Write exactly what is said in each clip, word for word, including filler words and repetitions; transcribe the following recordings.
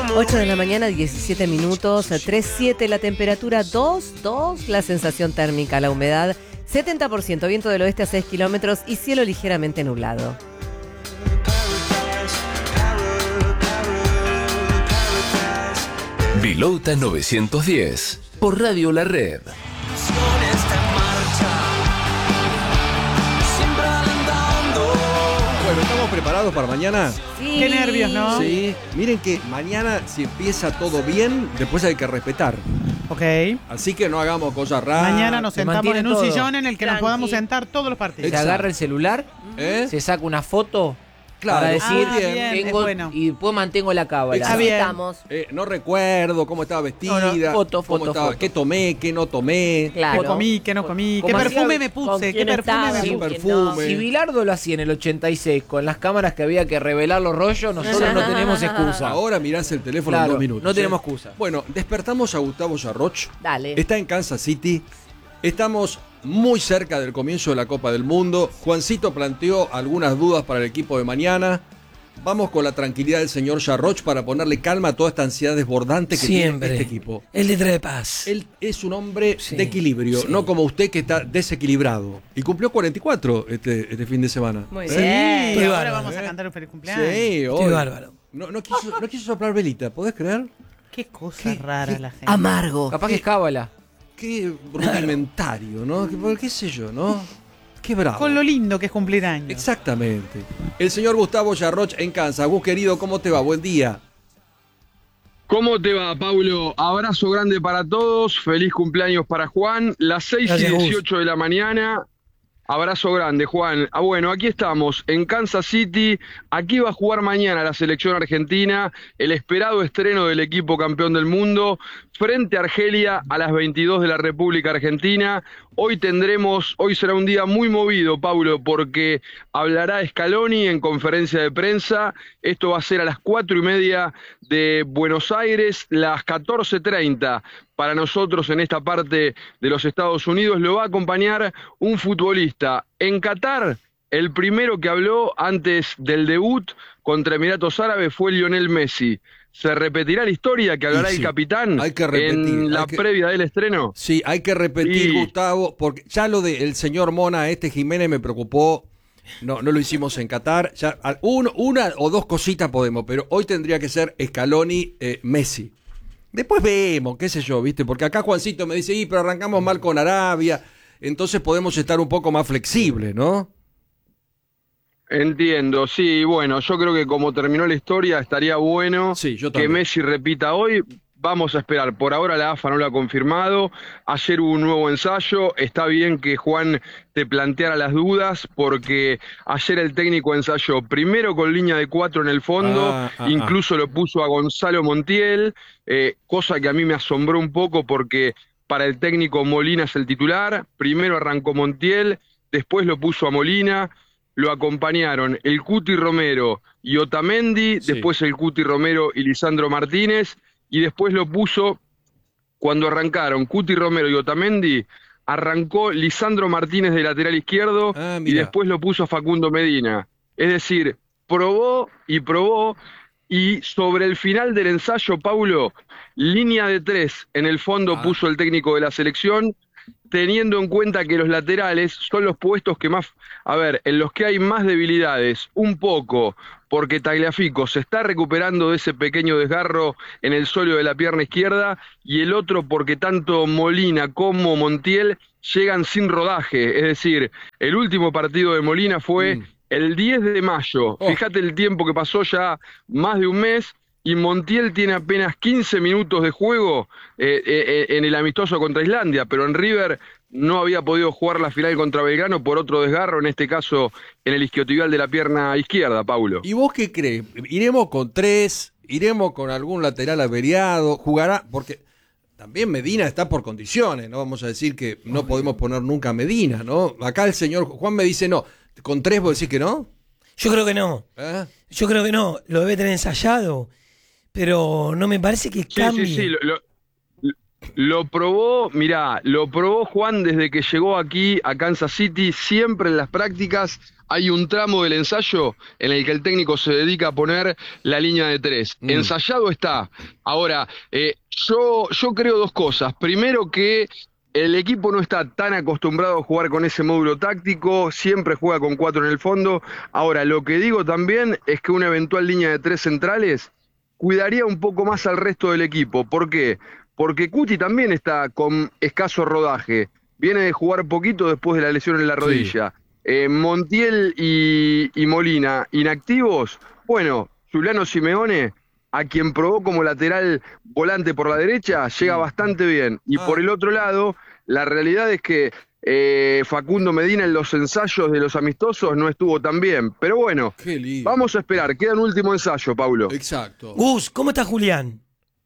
ocho de la mañana, diecisiete minutos, tres siete la temperatura, dos dos la sensación térmica, la humedad setenta por ciento, viento del oeste a seis kilómetros y cielo ligeramente nublado. Vilota novecientos diez, por Radio La Red. Bueno, ¿estamos preparados para mañana? Sí. Qué nervios, ¿no? Sí. Miren que mañana, si empieza todo bien, después hay que respetar. Ok. Así que no hagamos cosas raras. Mañana nos se sentamos mantiene en un todo. sillón en el que nos Tranqui. podamos sentar todos los partidos. Se Exacto. agarra el celular, ¿Eh? se saca una foto Claro, para decir, Ah, bien, es tengo, bueno. y después mantengo la cábala. Está bien. Estamos. Eh, no recuerdo cómo estaba vestida, No, no, foto, cómo foto, estaba, foto. qué tomé, qué no tomé. Claro. ¿Qué comí? ¿Qué no comí? ¿Qué Como perfume hacía- me con puse? ¿Qué quién perfume estaba, me Sí, con puse? quién perfume. Si Bilardo lo hacía en el ochenta y seis con las cámaras que había que revelar los rollos, nosotros no tenemos excusa. Ahora mirás el teléfono Claro, en dos minutos. no tenemos ¿eh? excusa. Bueno, despertamos a Gustavo Yarroch. Dale. Está en Kansas City. Estamos muy cerca del comienzo de la Copa del Mundo. Juancito planteó algunas dudas para el equipo de mañana. Vamos con la tranquilidad del señor Yarroch para ponerle calma a toda esta ansiedad desbordante que Siempre. tiene este equipo. Él le trae paz. Él es un hombre Sí, de equilibrio, sí. no como usted que está desequilibrado. Y cumplió cuarenta y cuatro este, este fin de semana. Muy Sí, bien. Estoy ahora bárbaro, vamos a ¿eh? cantar un feliz cumpleaños. Sí, Estoy hoy. bárbaro. No, no, quiso, no quiso soplar velita, ¿podés creer? Qué cosa rara la gente. Amargo. Capaz que es cábala. Qué rudimentario, ¿no? ¿Qué, qué sé yo, no? Qué bravo. Con lo lindo que es cumplir años. Exactamente. El señor Gustavo Yarroch en Kansas. Gus, querido, ¿cómo te va? Buen día. ¿Cómo te va, Paulo? Abrazo grande para todos, feliz cumpleaños para Juan, las seis Gracias, y Gus. dieciocho de la mañana. Abrazo grande, Juan. Ah, bueno, aquí estamos, en Kansas City. Aquí va a jugar mañana la selección argentina, el esperado estreno del equipo campeón del mundo, frente a Argelia a las veintidós de la República Argentina. Hoy tendremos, hoy será un día muy movido, Paulo, porque hablará Scaloni en conferencia de prensa. Esto va a ser a las cuatro y media de Buenos Aires, las catorce treinta. Para nosotros en esta parte de los Estados Unidos lo va a acompañar un futbolista. En Qatar, el primero que habló antes del debut contra Emiratos Árabes fue Lionel Messi. ¿Se repetirá la historia que hablará Y sí, el capitán hay que repetir, en la hay que- previa del estreno? Sí, hay que repetir, Y- Gustavo, porque ya lo del señor Mona, este Jiménez, me preocupó. No, no lo hicimos en Qatar. Ya, al- uno- una o dos cositas podemos, pero hoy tendría que ser Scaloni, eh, Messi. Después vemos, qué sé yo, ¿viste? Porque acá Juancito me dice, y pero arrancamos mal con Arabia, entonces podemos estar un poco más flexibles, ¿no? Entiendo, sí, bueno, yo creo que como terminó la historia estaría bueno Sí, yo que también. Messi repita hoy. Vamos a esperar, por ahora la A F A no lo ha confirmado, ayer hubo un nuevo ensayo, está bien que Juan te planteara las dudas, porque ayer el técnico ensayó primero con línea de cuatro en el fondo, Ah, ah, incluso lo puso a Gonzalo Montiel, eh, cosa que a mí me asombró un poco porque para el técnico Molina es el titular, primero arrancó Montiel, después lo puso a Molina, lo acompañaron el Cuti Romero y Otamendi, Sí. después el Cuti Romero y Lisandro Martínez, y después lo puso, cuando arrancaron Cuti Romero y Otamendi, arrancó Lisandro Martínez de lateral izquierdo Ah, y mira. después lo puso a Facundo Medina. Es decir, probó y probó, y sobre el final del ensayo, Paulo, línea de tres en el fondo Ah. puso el técnico de la selección, teniendo en cuenta que los laterales son los puestos que más, a ver, en los que hay más debilidades, un poco, porque Tagliafico se está recuperando de ese pequeño desgarro en el sóleo de la pierna izquierda, y el otro porque tanto Molina como Montiel llegan sin rodaje, es decir, el último partido de Molina fue Mm. el diez de mayo, Oh. fíjate el tiempo que pasó ya, más de un mes, y Montiel tiene apenas quince minutos de juego eh, eh, en el amistoso contra Islandia, pero en River no había podido jugar la final contra Belgrano por otro desgarro, en este caso en el isquiotibial de la pierna izquierda, Paulo. ¿Y vos qué crees? ¿Iremos con tres? ¿Iremos con algún lateral averiado? ¿Jugará? Porque también Medina está por condiciones, ¿no? Vamos a decir que no podemos poner nunca a Medina, ¿no? Acá el señor Juan me dice no. ¿Con tres vos decís que no? Yo creo que no. ¿Eh? Yo creo que no. Lo debe tener ensayado. Pero no me parece que Sí, cambie. sí, sí, lo, lo- Lo probó, mirá, lo probó Juan desde que llegó aquí a Kansas City. Siempre en las prácticas hay un tramo del ensayo en el que el técnico se dedica a poner la línea de tres. Mm. Ensayado está. Ahora, eh, yo, yo creo dos cosas. Primero, que el equipo no está tan acostumbrado a jugar con ese módulo táctico, siempre juega con cuatro en el fondo. Ahora, lo que digo también es que una eventual línea de tres centrales cuidaría un poco más al resto del equipo. ¿Por qué? Porque Cuti también está con escaso rodaje. Viene de jugar poquito después de la lesión en la rodilla. Sí. Eh, Montiel y, y Molina, inactivos. Bueno, Giuliano Simeone, a quien probó como lateral volante por la derecha, llega bastante bien. Y ah. por el otro lado, la realidad es que eh, Facundo Medina en los ensayos de los amistosos no estuvo tan bien. Pero bueno, vamos a esperar. Queda un último ensayo, Paulo. Exacto. Gus, ¿cómo está Julián?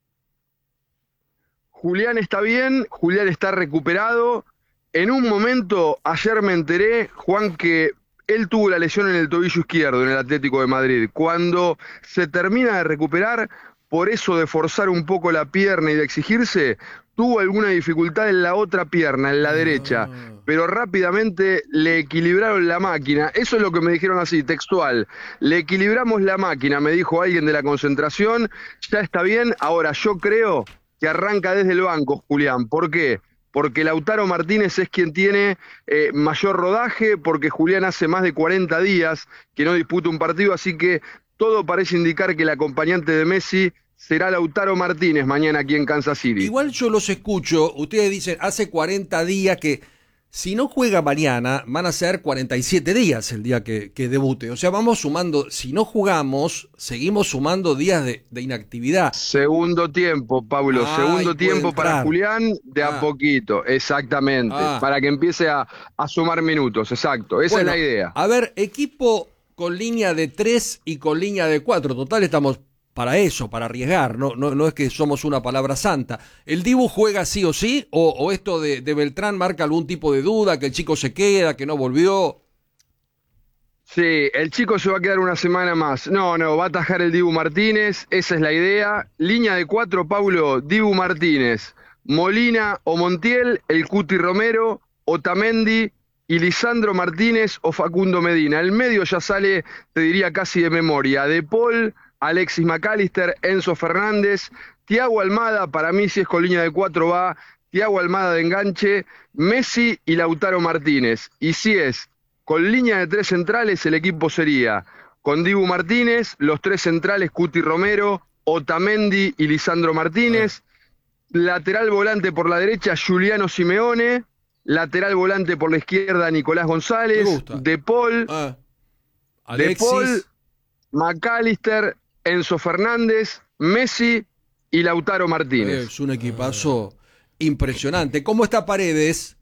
Julián está bien, Julián está recuperado. En un momento, ayer me enteré, Juan, que él tuvo la lesión en el tobillo izquierdo en el Atlético de Madrid. Cuando se termina de recuperar, por eso de forzar un poco la pierna y de exigirse, tuvo alguna dificultad en la otra pierna, en la derecha. Pero rápidamente le equilibraron la máquina. Eso es lo que me dijeron así, textual. Le equilibramos la máquina, me dijo alguien de la concentración. Ya está bien. Ahora, yo creo que arranca desde el banco, Julián. ¿Por qué? Porque Lautaro Martínez es quien tiene eh, mayor rodaje, porque Julián hace más de cuarenta días que no disputa un partido, así que todo parece indicar que el acompañante de Messi será Lautaro Martínez mañana aquí en Kansas City. Igual yo los escucho, ustedes dicen, hace cuarenta días que si no juega mañana, van a ser cuarenta y siete días el día que, que debute. O sea, vamos sumando, si no jugamos, seguimos sumando días de, de inactividad. Segundo tiempo, Pablo, ah, segundo tiempo para Julián, de ah. a poquito, exactamente, ah. para que empiece a, a sumar minutos, exacto, esa bueno, es la idea. A ver, equipo con línea de tres y con línea de cuatro, total estamos para eso, para arriesgar, no, no, no es que somos una palabra santa. ¿El Dibu juega sí o sí? ¿O, o esto de, de Beltrán marca algún tipo de duda, que el chico se queda, que no volvió? Sí, el chico se va a quedar una semana más. No, no, va a atajar el Dibu Martínez, esa es la idea. Línea de cuatro, Paulo, Dibu Martínez, Molina o Montiel, el Cuti Romero, Otamendi y Lisandro Martínez o Facundo Medina. El medio ya sale, te diría casi de memoria, De Paul, Alexis McAllister, Enzo Fernández, Thiago Almada, para mí si es con línea de cuatro va Thiago Almada de enganche, Messi y Lautaro Martínez. Y si es con línea de tres centrales, el equipo sería con Dibu Martínez, los tres centrales Cuti Romero, Otamendi y Lisandro Martínez, ah. lateral volante por la derecha Giuliano Simeone, lateral volante por la izquierda Nicolás González, De Paul, ah. De Paul, McAllister, Enzo Fernández, Messi y Lautaro Martínez. Es un equipazo impresionante. ¿Cómo está Paredes?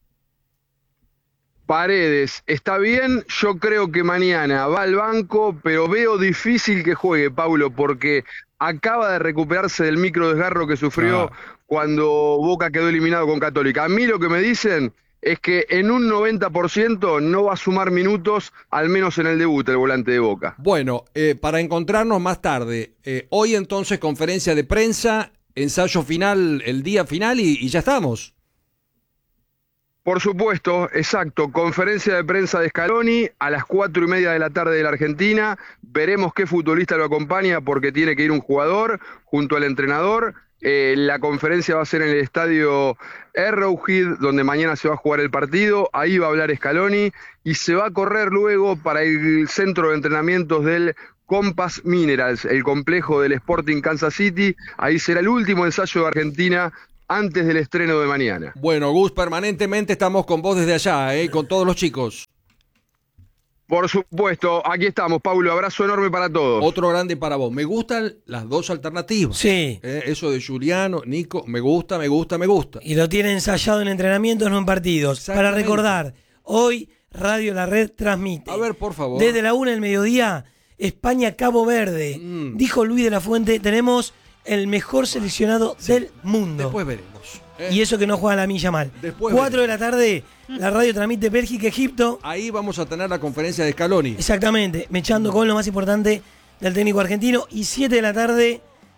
Paredes está bien, yo creo que mañana va al banco, pero veo difícil que juegue, Paulo, porque acaba de recuperarse del micro desgarro que sufrió ah. cuando Boca quedó eliminado con Católica. A mí lo que me dicen es que en un noventa por ciento no va a sumar minutos, al menos en el debut, el volante de Boca. Bueno, eh, para encontrarnos más tarde, eh, hoy entonces conferencia de prensa, ensayo final, el día final y, y ya estamos. Por supuesto, exacto, conferencia de prensa de Scaloni a las cuatro y media de la tarde de la Argentina, veremos qué futbolista lo acompaña porque tiene que ir un jugador junto al entrenador. Eh, la conferencia va a ser en el estadio Arrowhead, donde mañana se va a jugar el partido. Ahí va a hablar Scaloni y se va a correr luego para el centro de entrenamientos del Compass Minerals, el complejo del Sporting Kansas City. Ahí será el último ensayo de Argentina antes del estreno de mañana. Bueno, Gus, permanentemente estamos con vos desde allá, ¿eh? Con todos los chicos. Por supuesto, aquí estamos, Paulo, abrazo enorme para todos. Otro grande para vos. Me gustan las dos alternativas. Sí. Eh, eso de Giuliano, Nico, me gusta, me gusta, me gusta. Y lo tiene ensayado en entrenamientos, no en partidos. Para recordar, hoy Radio La Red transmite. A ver, por favor. Desde la una del mediodía, España-Cabo Verde. Mm. Dijo Luis de la Fuente, tenemos el mejor seleccionado sí. del mundo. Después veremos. ¿Eh? Y eso que no juega la milla mal. Después Cuatro de la tarde, la radio transmite Bélgica-Egipto. Ahí vamos a tener la conferencia de Scaloni. Exactamente, mechando con lo más importante del técnico argentino. Y siete de la tarde,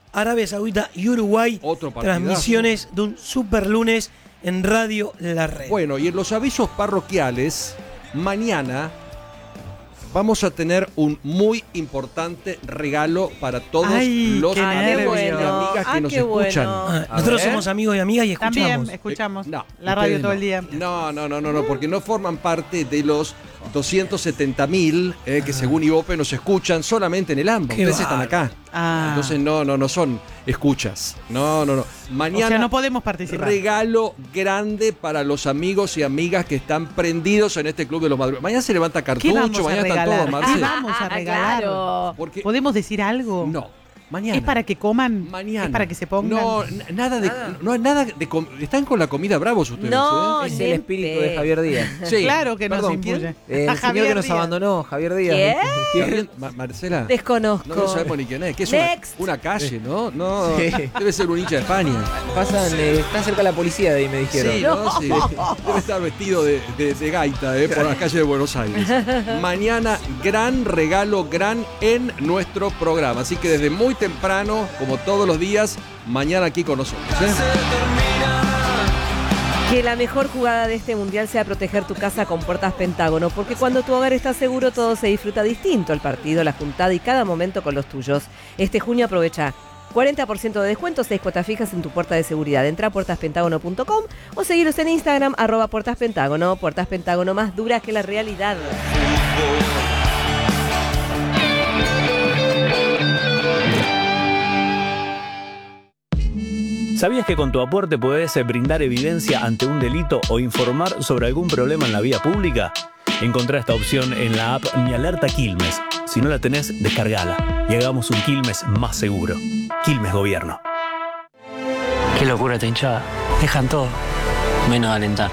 Arabia Saudita y Uruguay. Otro partidazo. Transmisiones de un super lunes en Radio La Red. Bueno, y en los avisos parroquiales, mañana vamos a tener un muy importante regalo para todos Ay, los qué amigos y nervio. amigas que Ah, nos qué bueno. escuchan. Ah, A nosotros ver. somos amigos y amigas y escuchamos. También escuchamos Eh, no, la radio ustedes todo no. el día. No, no, no, no, no, porque no forman parte de los doscientos setenta mil eh, que según Ivope nos escuchan solamente en el AMBA. Qué Ustedes están bárbaro. acá. Ah. Entonces no, no, no son escuchas. No, no, no. Mañana O sea, no podemos participar. regalo grande para los amigos y amigas que están prendidos en este club de los madrugadores. Mañana se levanta ¿Qué cartucho, vamos a mañana están regalar? todos, ¿Qué Marcelo. vamos a Ah, regalar? claro. Porque ¿Podemos decir algo? no, mañana. ¿Es para que coman? Mañana. ¿Es para que se pongan? No, n- nada de. Nada. No, nada de. com- Están con la comida bravos ustedes. No, ¿eh? Es el espíritu de Javier Díaz. Sí. Claro que Perdón, nos ¿quién? influye. El A señor Javier que nos Díaz. abandonó, Javier Díaz. ¿Qué? Gabriel- Ma- Marcela. Desconozco. No, no sabemos ni quién es. ¿Qué es una, Next. una calle, no? No. Sí. Debe ser un hincha de España. Pasan, eh, está cerca de la policía de ahí, me dijeron. Sí, ¿no? Sí. Debe estar vestido de, de- de gaita eh, por las calles de Buenos Aires. Mañana, gran regalo, gran en nuestro programa. Así que desde muy temprano, como todos los días, mañana aquí con nosotros. ¿eh? Que la mejor jugada de este mundial sea proteger tu casa con Puertas Pentágono, porque cuando tu hogar está seguro todo se disfruta distinto, el partido, la juntada y cada momento con los tuyos. Este junio aprovecha cuarenta por ciento de descuento, seis cuotas fijas en tu puerta de seguridad. Entra a puertas pentágono punto com o seguiros en Instagram, arroba Puertas Pentágono. Puertas Pentágono, más duras que la realidad. ¿Sabías que con tu aporte podés brindar evidencia ante un delito o informar sobre algún problema en la vía pública? Encontrá esta opción en la app Mi Alerta Quilmes. Si no la tenés, descargala y hagamos un Quilmes más seguro. Quilmes Gobierno. Qué locura esta hinchada. Dejan todo, menos alentar.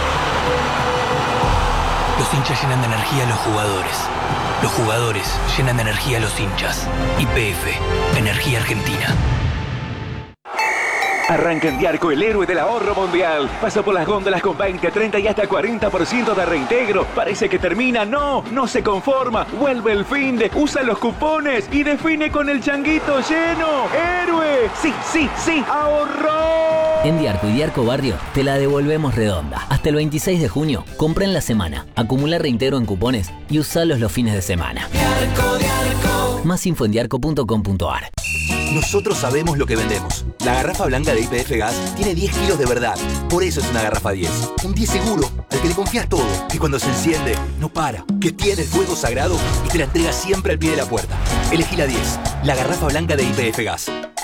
Los hinchas llenan de energía a los jugadores. Los jugadores llenan de energía a los hinchas. Y P F, Energía Argentina. Arranca en Diarco el héroe del ahorro mundial. Pasa por las góndolas con veinte, treinta y hasta cuarenta por ciento de reintegro. Parece que termina. No, no se conforma. Vuelve el fin de, usa los cupones y define con el changuito lleno. ¡Héroe! Sí, sí, sí, ahorró. En Diarco y Diarco Barrio te la devolvemos redonda. Hasta el veintiséis de junio, compra en la semana, acumula reintegro en cupones y usalos los fines de semana. Diarco, Diarco. Más info en diarco punto com punto ar. Nosotros sabemos lo que vendemos. La garrafa blanca de I P F Gas tiene diez kilos de verdad. Por eso es una garrafa diez. Un diez seguro, al que le confías todo. Que cuando se enciende, no para. Que tiene el fuego sagrado y te la entrega siempre al pie de la puerta. Elegí la diez, la garrafa blanca de I P F Gas.